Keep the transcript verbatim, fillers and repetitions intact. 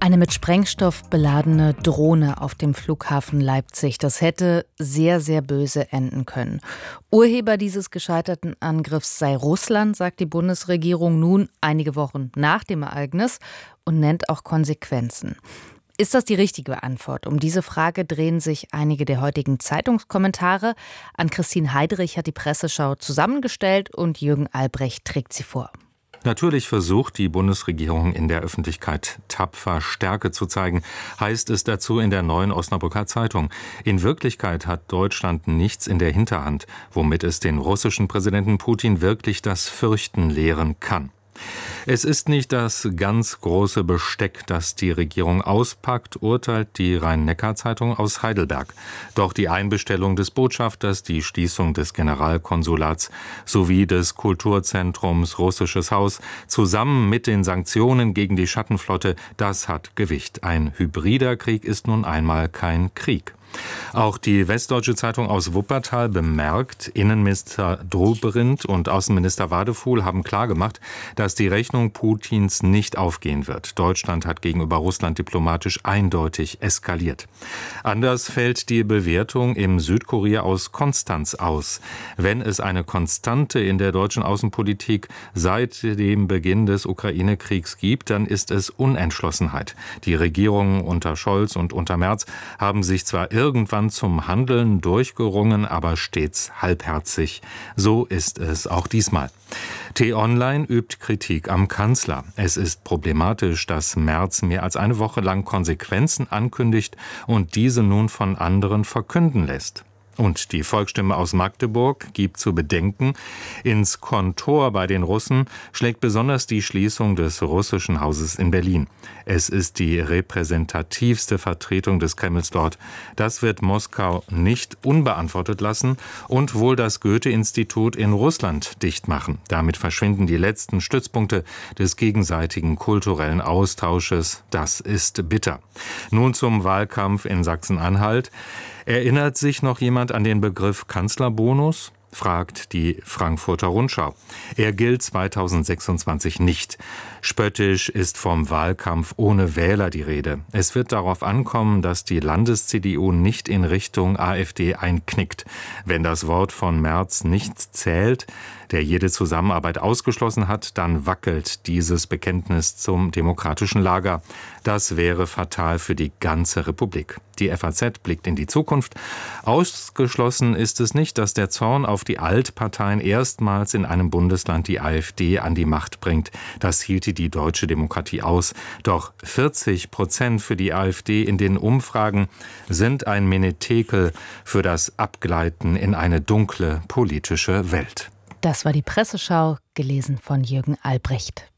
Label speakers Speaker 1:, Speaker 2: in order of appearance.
Speaker 1: Eine mit Sprengstoff beladene Drohne auf dem Flughafen Leipzig. Das hätte sehr, sehr böse enden können. Urheber dieses gescheiterten Angriffs sei Russland, sagt die Bundesregierung nun einige Wochen nach dem Ereignis und nennt auch Konsequenzen. Ist das die richtige Antwort? Um diese Frage drehen sich einige der heutigen Zeitungskommentare. Ann-Christine Heidrich hat die Presseschau zusammengestellt und Jürgen Albrecht trägt sie vor.
Speaker 2: Natürlich versucht die Bundesregierung in der Öffentlichkeit tapfer Stärke zu zeigen, heißt es dazu in der Neuen Osnabrücker Zeitung. In Wirklichkeit hat Deutschland nichts in der Hinterhand, womit es den russischen Präsidenten Putin wirklich das Fürchten lehren kann. Es ist nicht das ganz große Besteck, das die Regierung auspackt, urteilt die Rhein-Neckar-Zeitung aus Heidelberg. Doch die Einbestellung des Botschafters, die Schließung des Generalkonsulats sowie des Kulturzentrums Russisches Haus zusammen mit den Sanktionen gegen die Schattenflotte, das hat Gewicht. Ein hybrider Krieg ist nun einmal kein Krieg. Auch die Westdeutsche Zeitung aus Wuppertal bemerkt, Innenminister Dobrindt und Außenminister Wadefuhl haben klargemacht, dass die Rechnung Putins nicht aufgehen wird. Deutschland hat gegenüber Russland diplomatisch eindeutig eskaliert. Anders fällt die Bewertung im Südkurier aus Konstanz aus. Wenn es eine Konstante in der deutschen Außenpolitik seit dem Beginn des Ukraine-Kriegs gibt, dann ist es Unentschlossenheit. Die Regierungen unter Scholz und unter Merz haben sich zwar irgendwann zum Handeln durchgerungen, aber stets halbherzig. So ist es auch diesmal. T-Online übt Kritik am Kanzler. Es ist problematisch, dass Merz mehr als eine Woche lang Konsequenzen ankündigt und diese nun von anderen verkünden lässt. Und die Volksstimme aus Magdeburg gibt zu bedenken, ins Kontor bei den Russen schlägt besonders die Schließung des russischen Hauses in Berlin. Es ist die repräsentativste Vertretung des Kremls dort. Das wird Moskau nicht unbeantwortet lassen und wohl das Goethe-Institut in Russland dicht machen. Damit verschwinden die letzten Stützpunkte des gegenseitigen kulturellen Austausches. Das ist bitter. Nun zum Wahlkampf in Sachsen-Anhalt. Erinnert sich noch jemand an den Begriff Kanzlerbonus? Fragt die Frankfurter Rundschau. Er gilt zweitausendsechsundzwanzig nicht. Spöttisch ist vom Wahlkampf ohne Wähler die Rede. Es wird darauf ankommen, dass die Landes-C D U nicht in Richtung AfD einknickt. Wenn das Wort von Merz nichts zählt, der jede Zusammenarbeit ausgeschlossen hat, dann wackelt dieses Bekenntnis zum demokratischen Lager. Das wäre fatal für die ganze Republik. Die F A Z blickt in die Zukunft. Ausgeschlossen ist es nicht, dass der Zorn auf die Altparteien erstmals in einem Bundesland die AfD an die Macht bringt. Das hielte die deutsche Demokratie aus. Doch vierzig Prozent für die AfD in den Umfragen sind ein Menetekel für das Abgleiten in eine dunkle politische Welt.
Speaker 1: Das war die Presseschau, gelesen von Jürgen Albrecht.